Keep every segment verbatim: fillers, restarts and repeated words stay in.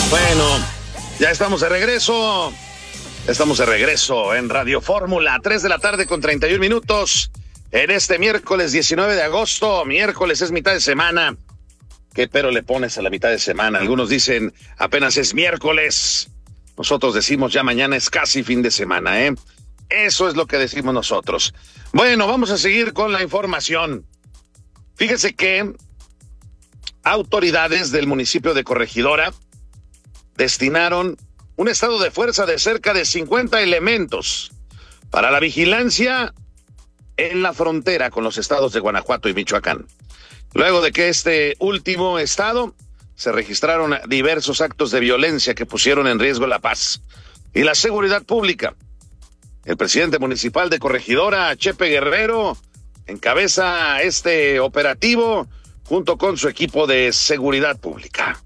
Bueno, ya estamos de regreso. Estamos de regreso en Radio Fórmula, tres de la tarde con treinta y un minutos. En este miércoles diecinueve de agosto, miércoles es mitad de semana. ¿Qué pero le pones a la mitad de semana? Algunos dicen apenas es miércoles. Nosotros decimos ya mañana es casi fin de semana, ¿eh? Eso es lo que decimos nosotros. Bueno, vamos a seguir con la información. Fíjese que autoridades del municipio de Corregidora destinaron un estado de fuerza de cerca de cincuenta elementos para la vigilancia en la frontera con los estados de Guanajuato y Michoacán. Luego de que este último estado se registraron diversos actos de violencia que pusieron en riesgo la paz y la seguridad pública. El presidente municipal de Corregidora, Chepe Guerrero, encabeza este operativo junto con su equipo de seguridad pública.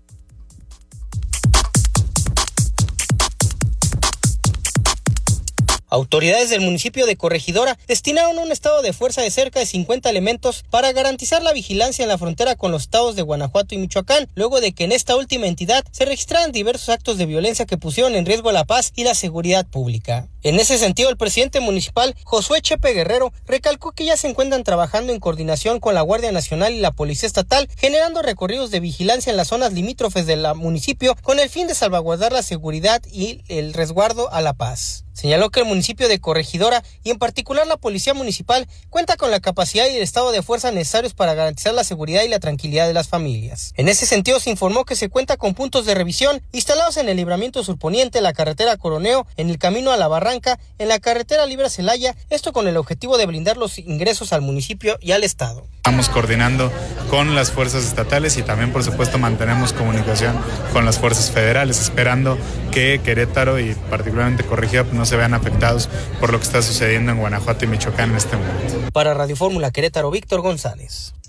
Autoridades del municipio de Corregidora destinaron un estado de fuerza de cerca de cincuenta elementos para garantizar la vigilancia en la frontera con los estados de Guanajuato y Michoacán, luego de que en esta última entidad se registraran diversos actos de violencia que pusieron en riesgo la paz y la seguridad pública. En ese sentido, el presidente municipal, Josué Chepe Guerrero, recalcó que ya se encuentran trabajando en coordinación con la Guardia Nacional y la Policía Estatal, generando recorridos de vigilancia en las zonas limítrofes del municipio con el fin de salvaguardar la seguridad y el resguardo a la paz. Señaló que el municipio de Corregidora, y en particular la Policía Municipal, cuenta con la capacidad y el estado de fuerza necesarios para garantizar la seguridad y la tranquilidad de las familias. En ese sentido, se informó que se cuenta con puntos de revisión instalados en el libramiento surponiente, la carretera Coroneo, en el camino a la Barranca, en la carretera Libra Celaya, esto con el objetivo de blindar los ingresos al municipio y al estado. Estamos coordinando con las fuerzas estatales y también, por supuesto, mantenemos comunicación con las fuerzas federales, esperando que Querétaro y particularmente Corregidora no se vean afectados por lo que está sucediendo en Guanajuato y Michoacán en este momento. Para Radio Fórmula Querétaro, Víctor González.